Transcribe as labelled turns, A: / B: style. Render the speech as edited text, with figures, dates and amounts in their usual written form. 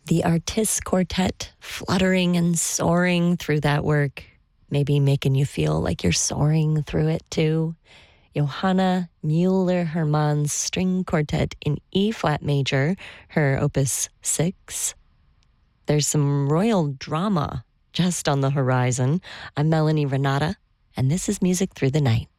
A: The Artists Quartet fluttering and soaring through that work, maybe making you feel like you're soaring through it too. Johanna Müller-Hermann's String Quartet in E-flat major, her opus 6. There's some royal drama just on the horizon. I'm Melanie Renata, and this is Music Through the Night.